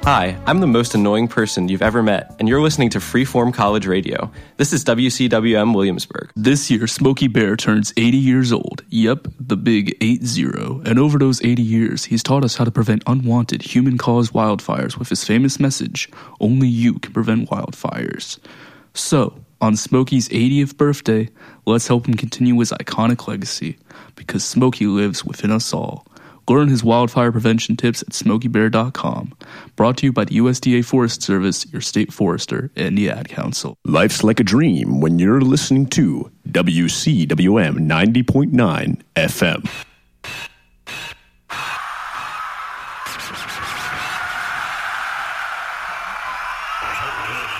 Hi, I'm the most annoying person you've ever met, and you're listening to Freeform College Radio. This is WCWM Williamsburg. This year, Smokey Bear turns 80 years old. Yep, the big 80. And over those 80 years, he's taught us how to prevent unwanted human-caused wildfires with his famous message, only you can prevent wildfires. So, on Smokey's 80th birthday, let's help him continue his iconic legacy, because Smokey lives within us all. Learn his wildfire prevention tips at SmokeyBear.com. Brought to you by the USDA Forest Service, your state forester, and the Ad Council. Life's like a dream when you're listening to WCWM 90.9 FM.